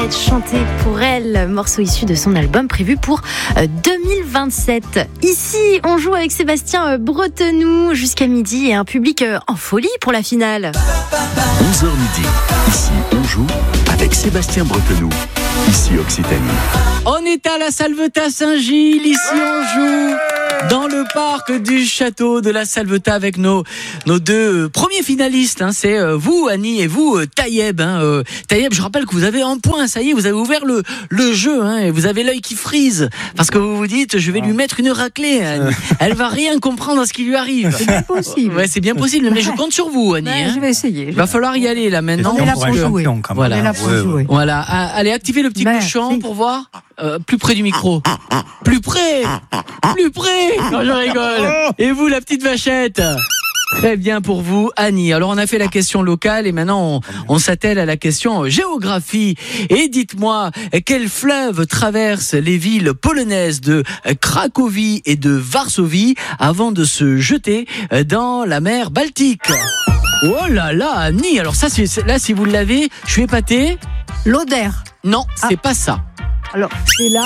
Margaret, chantez pour elle, morceau issu de son album prévu pour 2027. Ici, on joue avec Sébastien Bretenoux jusqu'à midi et un public en folie pour la finale. 11h midi, ici on joue avec Sébastien Bretenoux, ici Occitanie. On est à la Salvetat Saint-Gilles, ici on joue dans le parc du château de la Salvetat avec nos deux premiers finalistes. C'est vous Annie et vous Taïeb. Taïeb, je rappelle que vous avez un point, ça y est, vous avez ouvert le jeu et vous avez l'œil qui frise parce que vous vous dites je vais lui mettre une raclée. Annie. Elle va rien comprendre à ce qui lui arrive. C'est bien possible. Ouais, c'est bien possible, mais je compte sur vous Annie. Je vais essayer. Il va falloir y aller là maintenant. On est là pour jouer. Voilà. On est là pour jouer. Voilà, allez, activez le petit cochon pour voir. Plus près du micro. Plus près. Non, je rigole. Et vous, la petite vachette? Très bien pour vous, Annie. Alors, on a fait la question locale et maintenant, on s'attelle à la question géographie. Et dites-moi, quel fleuve traverse les villes polonaises de Cracovie et de Varsovie avant de se jeter dans la mer Baltique? Oh là là, Annie. Alors ça, là, si vous l'avez, je suis épaté. L'Oder. Non, c'est pas ça. Alors, c'est là.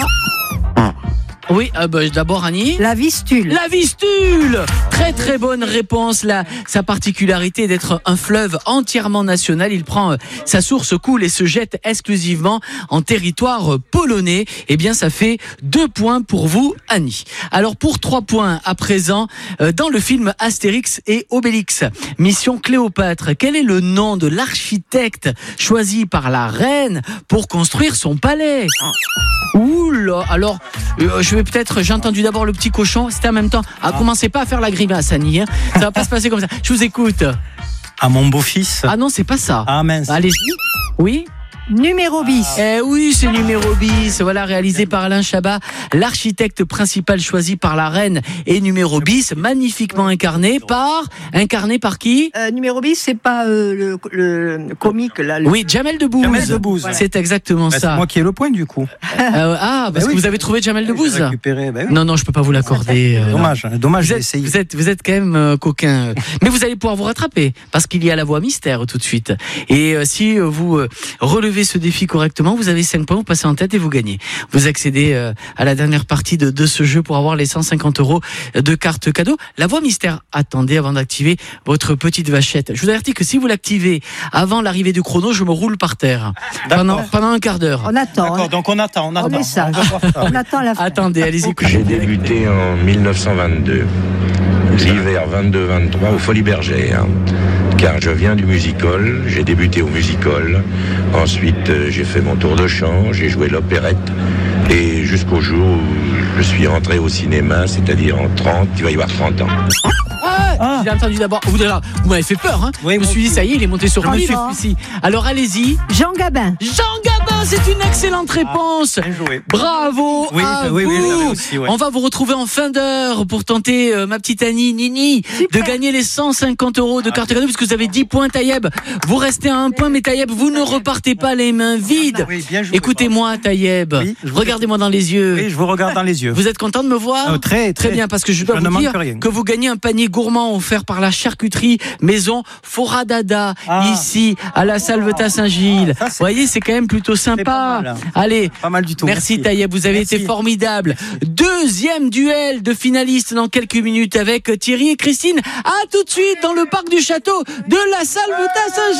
Oui, d'abord Annie. La Vistule. La Vistule. Très très bonne réponse. Sa particularité est d'être un fleuve entièrement national. Il prend sa source, coule et se jette exclusivement en territoire polonais. Eh bien, ça fait 2 points pour vous, Annie. Alors pour 3 points à présent, dans le film Astérix et Obélix, Mission Cléopâtre, quel est le nom de l'architecte choisi par la reine pour construire son palais? Oula, alors j'ai entendu d'abord le petit cochon, c'était en même temps. Commencez pas à faire la grimace, Annie. Ça va pas se passer comme ça. Je vous écoute. À mon beau-fils. Ah non, c'est pas ça. Ah mince. Allez-y. Oui. Numéro bis. Oui, c'est numéro bis. Voilà, réalisé par Alain Chabat, l'architecte principal choisi par la reine et numéro bis, magnifiquement incarné par qui? Numéro bis, c'est pas le comique là. Oui, Jamel Debbouze. Jamel Debbouze. Voilà. C'est exactement ça. C'est moi qui ai le point du coup. Parce que vous avez trouvé Jamel Debbouze. Récupéré. Oui. Non, je peux pas vous l'accorder. Dommage. J'ai essayé. Vous êtes quand même coquin. Mais vous allez pouvoir vous rattraper parce qu'il y a la voix mystère tout de suite. Et si vous relevez ce défi correctement, vous avez 5 points, vous passez en tête et vous gagnez. Vous accédez à la dernière partie de ce jeu pour avoir les 150 € de carte cadeau. La voix mystère, attendez avant d'activer votre petite vachette. Je vous avertis que si vous l'activez avant l'arrivée du chrono, je me roule par terre pendant un quart d'heure. On attend. D'accord, donc on attend. On est sage. On attend la fin. Attendez, allez-y. J'ai débuté en 1922, l'hiver 22-23 au Folies Bergère, car je viens du music-hall. J'ai débuté au music-hall, ensuite j'ai fait mon tour de chant, j'ai joué l'opérette, et jusqu'au jour où je suis rentré au cinéma, c'est-à-dire il va y avoir 30 ans. J'ai entendu d'abord. Vous m'avez fait peur. Oui, je me suis dit, ça y est, il est monté sur lui. Suffit. Alors allez-y. Jean Gabin, c'est une excellente réponse. Bien joué. Bravo à vous. Oui, je l'avais aussi, ouais. On va vous retrouver en fin d'heure pour tenter, ma petite Annie, Nini, de gagner les 150 € de carte cadeau, puisque vous avez 10 points, Taïeb. Vous restez à 1 point, mais Taïeb, vous ne repartez pas les mains vides. Oui, bien joué. Écoutez-moi, Taïeb. Oui, regardez-moi dans les yeux. Oui, je vous regarde dans les yeux. Vous êtes content de me voir? Très bien, parce que je dois ne vous dire manque rien. que vous gagnez un panier gourmand offert par la charcuterie maison Foradada, ici à la Salvetat Saint-Gilles. Vous voyez, c'est quand même plutôt sympa. Allez, pas mal du tout. Merci Taïeb, vous avez été formidable. Deuxième duel de finalistes dans quelques minutes avec Thierry et Christine. À tout de suite dans le parc du château de la Salvetat Saint-Gilles.